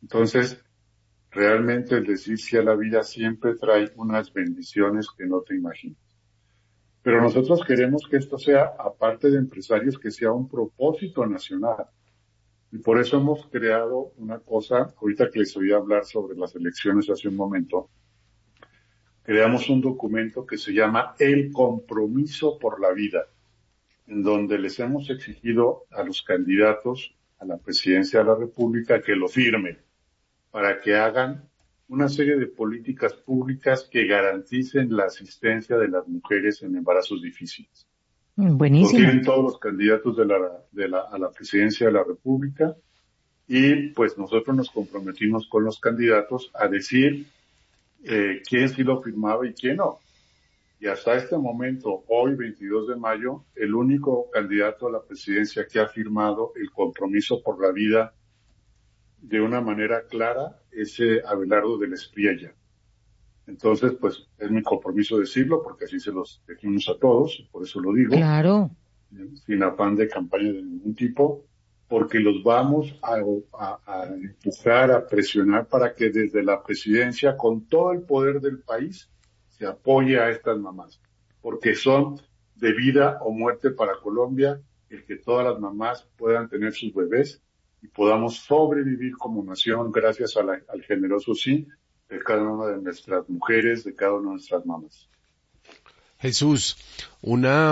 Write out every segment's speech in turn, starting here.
Entonces, realmente el decir sí a la vida siempre trae unas bendiciones que no te imaginas. Pero nosotros queremos que esto sea, aparte de empresarios, que sea un propósito nacional. Y por eso hemos creado una cosa, ahorita que les oí hablar sobre las elecciones hace un momento, creamos un documento que se llama El Compromiso por la Vida, en donde les hemos exigido a los candidatos a la presidencia de la República que lo firmen, para que hagan una serie de políticas públicas que garanticen la asistencia de las mujeres en embarazos difíciles. Lo Buenísimo. tienen todos los candidatos a la presidencia de la República y pues nosotros nos comprometimos con los candidatos a decir quién sí lo firmaba y quién no. Y hasta este momento, hoy 22 de mayo, el único candidato a la presidencia que ha firmado el compromiso por la vida de una manera clara es Abelardo del Espriella. Entonces, pues es mi compromiso decirlo porque así se los dijimos a todos, y por eso lo digo. Claro. Sin afán de campaña de ningún tipo, porque los vamos a empujar, a presionar para que desde la presidencia, con todo el poder del país, se apoye a estas mamás, porque son de vida o muerte para Colombia el que todas las mamás puedan tener sus bebés y podamos sobrevivir como nación gracias al generoso sí de cada una de nuestras mujeres, de cada una de nuestras mamás. Jesús, una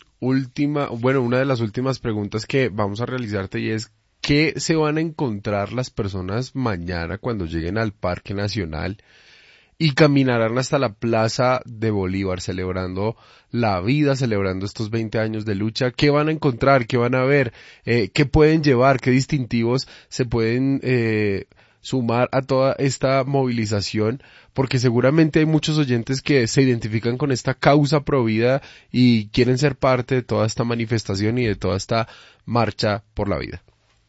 de las últimas preguntas que vamos a realizarte y es, ¿qué se van a encontrar las personas mañana cuando lleguen al Parque Nacional y caminarán hasta la Plaza de Bolívar celebrando la vida, celebrando estos 20 años de lucha? ¿Qué van a encontrar? ¿Qué van a ver? ¿Qué pueden llevar? ¿Qué distintivos se pueden sumar a toda esta movilización? Porque seguramente hay muchos oyentes que se identifican con esta causa pro vida y quieren ser parte de toda esta manifestación y de toda esta marcha por la vida.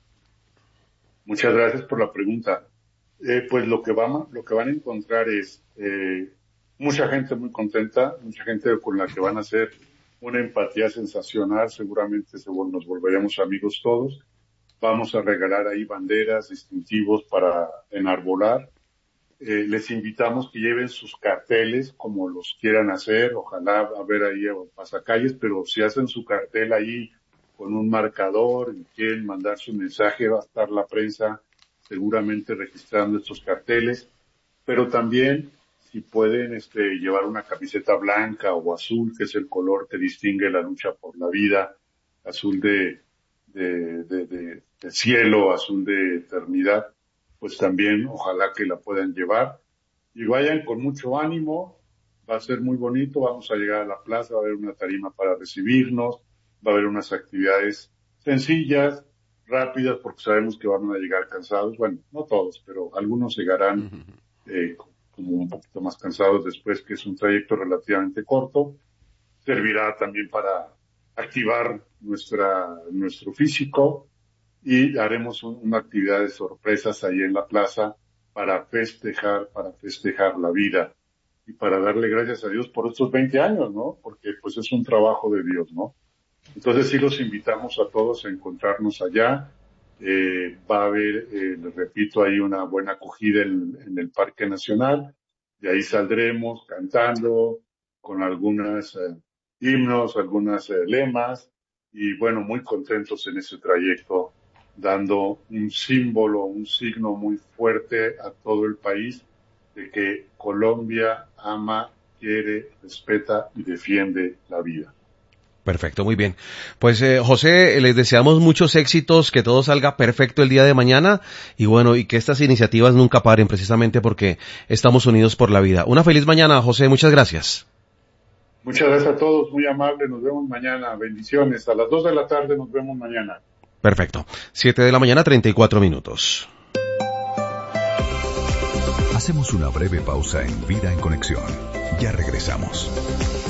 Muchas gracias por la pregunta. Pues lo que van a encontrar es mucha gente muy contenta, mucha gente con la que van a hacer una empatía sensacional, seguramente nos volveremos amigos todos. Vamos a regalar ahí banderas, distintivos para enarbolar. Les invitamos que lleven sus carteles como los quieran hacer, ojalá a ver ahí pasacalles, pero si hacen su cartel ahí con un marcador y quieren mandar su mensaje, va a estar la prensa seguramente registrando estos carteles, pero también si pueden llevar una camiseta blanca o azul, que es el color que distingue la lucha por la vida, azul de cielo, azul de eternidad, pues también ojalá que la puedan llevar y vayan con mucho ánimo. Va a ser muy bonito, vamos a llegar a la plaza, va a haber una tarima para recibirnos, va a haber unas actividades sencillas, rápidas, porque sabemos que van a llegar cansados, bueno, no todos, pero algunos llegarán como un poquito más cansados después, que es un trayecto relativamente corto. Servirá también para activar nuestro físico y haremos una actividad de sorpresas ahí en la plaza para festejar la vida y para darle gracias a Dios por estos 20 años, ¿no? Porque pues es un trabajo de Dios, ¿no? Entonces sí los invitamos a todos a encontrarnos allá. Va a haber, les repito, ahí una buena acogida en el Parque Nacional. De ahí saldremos cantando con algunos himnos, algunas lemas y bueno, muy contentos en ese trayecto, dando un símbolo, un signo muy fuerte a todo el país de que Colombia ama, quiere, respeta y defiende la vida. Perfecto, muy bien. Pues José, les deseamos muchos éxitos, que todo salga perfecto el día de mañana y bueno, y que estas iniciativas nunca paren precisamente porque estamos unidos por la vida. Una feliz mañana, José, muchas gracias. Muchas gracias a todos, muy amable, nos vemos mañana, bendiciones. A las 2 de la tarde nos vemos mañana. Perfecto. 7 de la mañana, 34 minutos. Hacemos una breve pausa en Vida en Conexión. Ya regresamos.